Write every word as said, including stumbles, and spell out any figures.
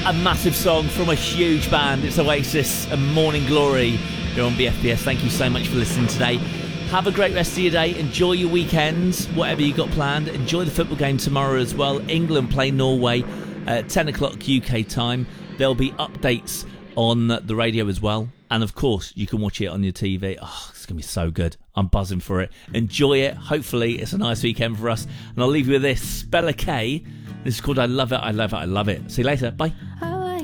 A massive song from a huge band. It's Oasis and Morning Glory here on B F P S. Thank you so much for listening today. Have a great rest of your day. Enjoy your weekends, whatever you got planned. Enjoy the football game tomorrow as well. England play Norway at ten o'clock U K time. There'll be updates on the radio as well. And of course, you can watch it on your T V. Oh, it's going to be so good. I'm buzzing for it. Enjoy it. Hopefully, it's a nice weekend for us. And I'll leave you with this. Bella K. This is called I Love It, I Love It, I Love It. See you later. Bye.